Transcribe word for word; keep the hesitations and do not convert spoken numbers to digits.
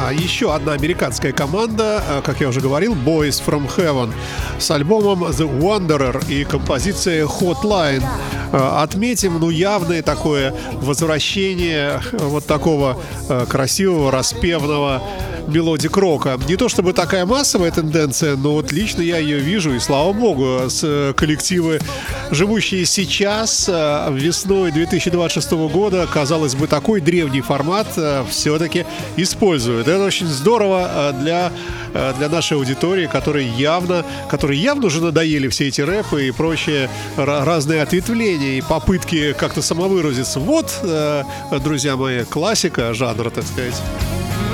еще одна американская команда, как я уже говорил, Boys from Heaven, с альбомом The Wanderer и композицией Hotline. Отметим, ну, явное такое возвращение вот такого красивого, распевного мелодик-рока. Не то чтобы такая массовая тенденция, но вот лично я ее вижу, и слава богу, с коллективы, живущие сейчас, весной две тысячи двадцать шестого года, казалось бы, такой древний формат все-таки используют. Это очень здорово для, для нашей аудитории, которой явно, которой явно уже надоели все эти рэпы и прочие разные ответвления и попытки как-то самовыразиться. Вот, друзья мои, классика жанра, так сказать.